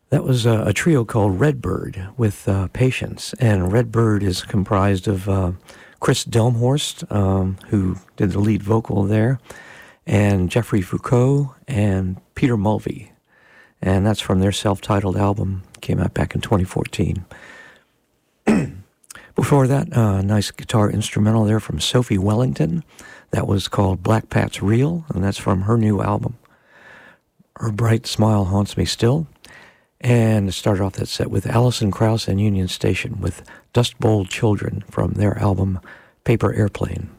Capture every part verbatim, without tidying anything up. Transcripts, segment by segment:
That was a, a trio called Redbird with uh, Patience, and Redbird is comprised of uh, Chris Delmhorst, um, who did the lead vocal there, and Jeffrey Foucault and Peter Mulvey, and that's from their self-titled album, came out back in twenty fourteen. Before that, a uh, nice guitar instrumental there from Sophie Wellington. That was called Black Pat's Real, and that's from her new album. Her Bright Smile Haunts Me Still. And started off that set with Alison Krauss and Union Station with Dust Bowl Children from their album Paper Airplane.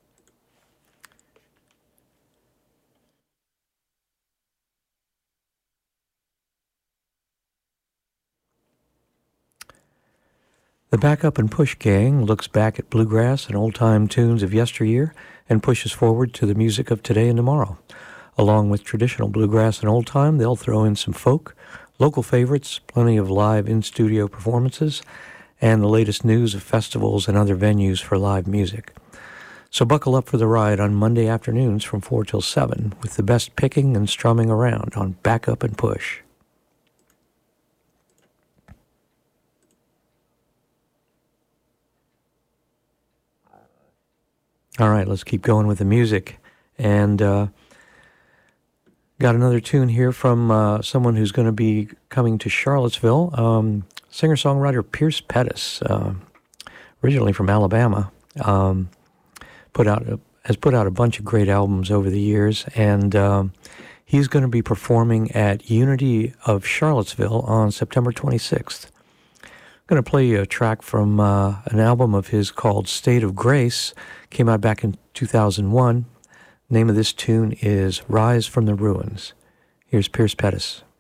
The Backup and Push Gang looks back at bluegrass and old-time tunes of yesteryear and pushes forward to the music of today and tomorrow. Along with traditional bluegrass and old-time, they'll throw in some folk, local favorites, plenty of live in-studio performances, and the latest news of festivals and other venues for live music. So buckle up for the ride on Monday afternoons from four till seven with the best picking and strumming around on Backup and Push. All right, let's keep going with the music. And uh, got another tune here from uh, someone who's going to be coming to Charlottesville, um, singer-songwriter Pierce Pettis, uh, originally from Alabama, um, put out a, has put out a bunch of great albums over the years, and um, he's going to be performing at Unity of Charlottesville on September twenty-sixth. I'm going to play you a track from uh, an album of his called State of Grace. Came out back in two thousand one. Name of this tune is Rise from the Ruins. Here's Pierce Pettis.